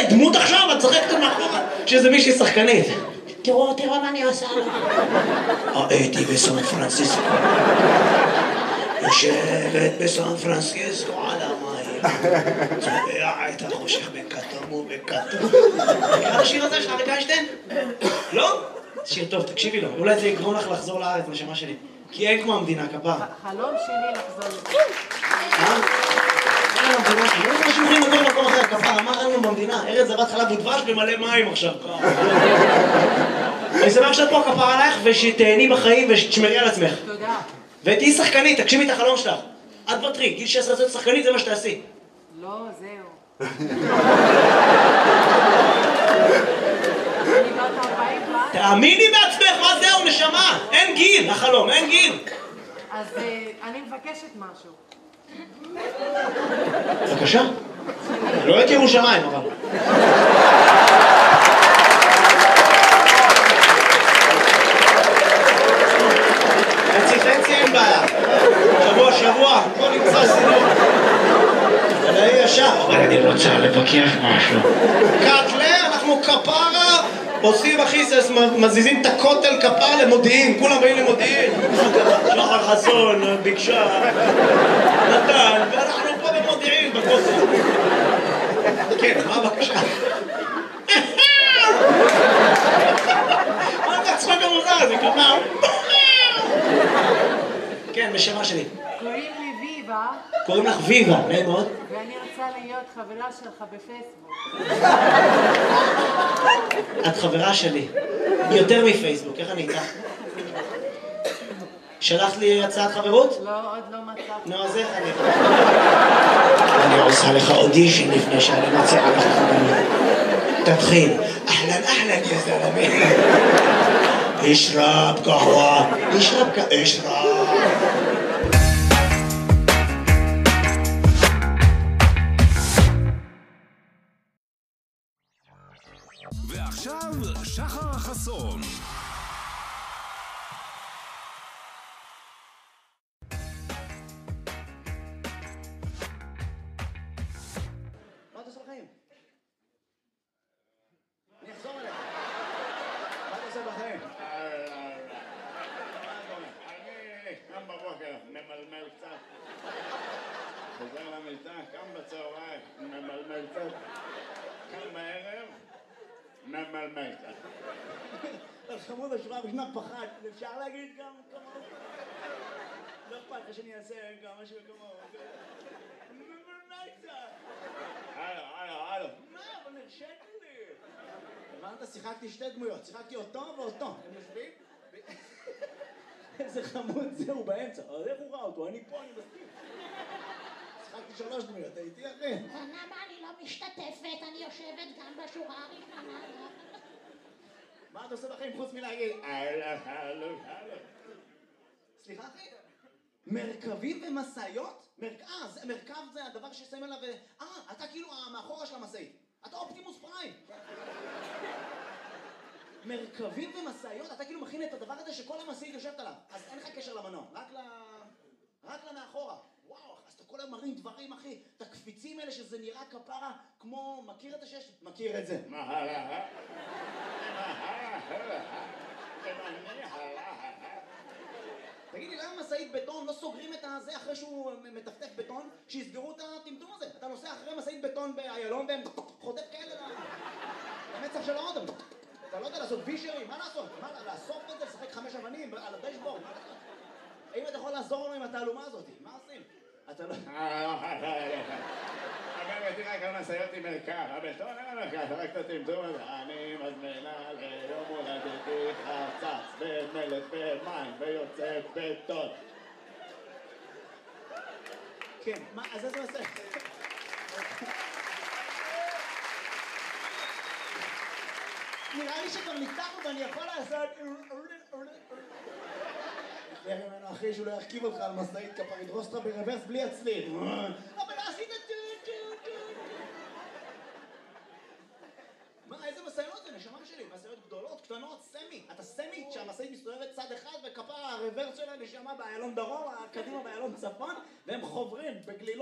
היא דמות עכשיו, את צחקת מאחורה שזה מישהי שחקנית. תראו מה אני עושה. הייתי בסן פרנסיסקו. יושבת בסן פרנסיסקו על המים. צובע את החושך בכתום ובכתום. מכירה את השיר הזה של אריק איינשטיין? לא? שיר טוב, תקשיבי לו. אולי זה יגרום לך לחזור לארץ, נשמה שלי. כי אין כמו המדינה, כפרה. חלום שלי לחזור. לא משהו יכולים לגור במקום אחר, כפרה. מה ראינו במדינה? ארץ זבת חלב ודבש במלא מים עכשיו. אני שמח שאת פה, כפרה עלייך, ושתהני בחיים ושתשמרי על עצמך. תודה. ותהי שחקנית, תגשימי את החלום שלך. את בטרי, גיל 16 להיות שחקנית, זה מה שתעשי. לא, זהו. אני בת 40 כבר. תאמיני בעצמך, מה זהו, נשמה? אין גיל, החלום, אין גיל. אז אני מבקשת משהו. בבקשה. לא את ירושלים, אבל. חצי אין בעיה. שבוע, בוא נמצא סינור. זה ישר. אבל אני רוצה לבקש משהו. קטלה, אנחנו כפרה, עושים אחי, מזיזים את הכותל כפרה למודיעין, כולם באים למודיעין. שחר חסון, ביקשה, נתן, ואנחנו פה במודיעין, בכותל. כן, מה הבקשה? מה זה הצחוק המוזר הזה, כפרה? כן, בשמה שלי. קוראים לי ויבה. קוראים לך ויבה, נעים מאוד. ואני רוצה להיות חברה שלך בפייסבוק. את חברה שלי. יותר מפייסבוק, איך אני איתך? שלחת לי הצעת חברות? לא, עוד לא מצאתי. נו, אז איך אני... אני עושה לך אודישן לפני שאני מציעה לך חברות. תתחיל. אהלן, יא זלמי. אשרב קהווה. אשרב. ועכשיו שחר חסון. מה אתה עושה בחיים? אני אחזור אליך. מה אתה עושה בחיים? אני קם בבוקר, ממלמל קצת. חוזר למיטה, קם בצהריים, ממלמל קצת. קם בערב, ממלמל קצת. אז חמוד השורה ראשונה פחד, אפשר להגיד גם כמוהו? לא אכפת לך שאני אעשה גם משהו כמוהו. ממלמל קצת. הלו. מה? אבל נרשת לי. הבנת? שיחקתי שתי דמויות, שיחקתי אותו ואותו. הם יושבים? איזה חמוד זהו באמצע. אז איך הוא ראה אותו? אני פה, אני מסכים. שיחקתי 3 דמויות, הייתי אחי. למה אני לא משתתפת? אני יושבת גם בשורה הראשונה. מה אתה עושה בחיים חוץ מלהגיד? הלו. סליחה אחי? מרכבים ומשאיות? מרכב זה הדבר ששמים עליו... אתה כאילו מאחורה של המשאית. אתה אופטימוס פריים. מרכבים ומשאיות? אתה כאילו מכין את הדבר הזה שכל המשאית יושבת עליו. אז אין לך קשר למנוע, רק למאחורה. וואו, אז אתה כל היום מרים דברים, אחי. את הקפיצים האלה שזה נראה כפרה כמו... מכיר את השש? מכיר את זה. תגיד לי, למה משאית בטון לא סוגרים את הזה אחרי שהוא מטפטף בטון? שיסגרו את הטמטום הזה. אתה נוסע אחרי משאית בטון באיילון והם חוטף כאלה למצח של האודם. אתה לא יודע לעשות וישרים, מה לעשות? לאסוף את זה, לשחק 5 אבנים על הדשבורד? האם אתה יכול לעזור לנו עם התעלומה הזאת? מה עושים? אתה לא... אבל תראה כמה משאיות עם מרכב, הבטון אין מרכב, רק את הטמטום הזה. אני מזמינה ליום הולדתי חרצץ במלט במים ויוצא בטון. כן, מה, אז איזה משאית? נראה לי שכבר ניתחנו ואני יכול לעשות... תראה ממנו אחי שהוא לא ירכיב אותך על משאית כפר, ידרוס אותך ברוורס בלי הצליל. אבל עשית מה, איזה משאיות זה? נשמה שלי, משאיות גדולות, קטנות, סמי. אתה סמי שהמשאית מסתובבת צד אחד וכפר הרוורס שלה נשמה באיילון דרום, קדימה באיילון צפון, והם חוברים בגלילות.